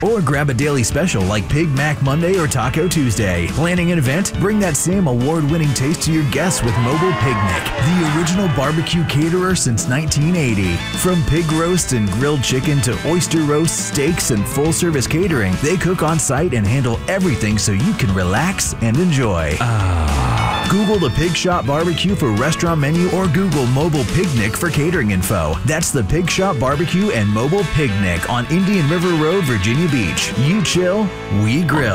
Or grab a daily special like Pig Mac Monday or Taco Tuesday. Planning an event? Bring that same award-winning taste to your guests with Mobile Picnic, the original barbecue caterer since 1980. From pig roast and grilled chicken to oyster roast, steaks, and full-service catering, they cook on site and handle everything so you can relax and enjoy. Google the Pig Shop Barbecue for restaurant menu or Google Mobile Picnic for catering info. That's the Pig Shop Barbecue and Mobile Picnic on Indian River Road, Virginia Beach. You chill, we grill.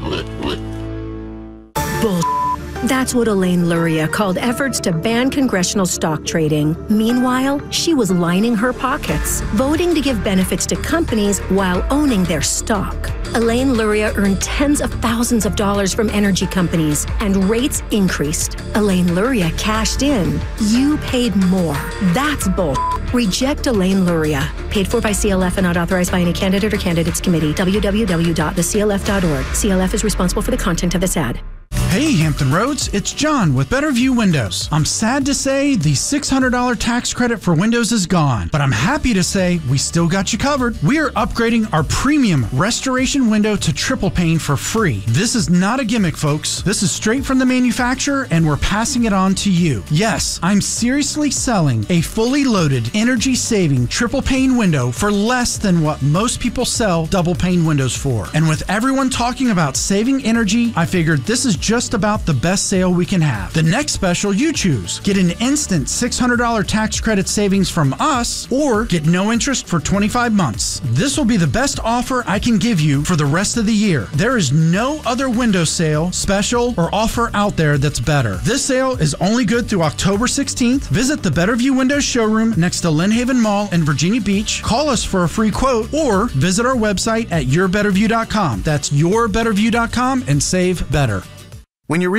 Bull. That's what Elaine Luria called efforts to ban congressional stock trading. Meanwhile, she was lining her pockets, voting to give benefits to companies while owning their stock. Elaine Luria earned tens of thousands of dollars from energy companies, and rates increased. Elaine Luria cashed in. You paid more. That's bull. Reject Elaine Luria. Paid for by CLF and not authorized by any candidate or candidates committee. www.theclf.org. CLF is responsible for the content of this ad. Hey, Hampton Roads, it's John with Better View Windows. I'm sad to say the $600 tax credit for windows is gone, but I'm happy to say we still got you covered. We are upgrading our premium restoration window to triple pane for free. This is not a gimmick, folks. This is straight from the manufacturer, and we're passing it on to you. Yes, I'm seriously selling a fully loaded, energy-saving triple pane window for less than what most people sell double pane windows for. And with everyone talking about saving energy, I figured this is just about the best sale we can have. The next special you choose. Get an instant $600 tax credit savings from us, or get no interest for 25 months. This will be the best offer I can give you for the rest of the year. There is no other window sale, special, or offer out there that's better. This sale is only good through October 16th. Visit the Better View Windows showroom next to Lynn Haven Mall in Virginia Beach. Call us for a free quote, or visit our website at yourbetterview.com. That's yourbetterview.com and save better. When you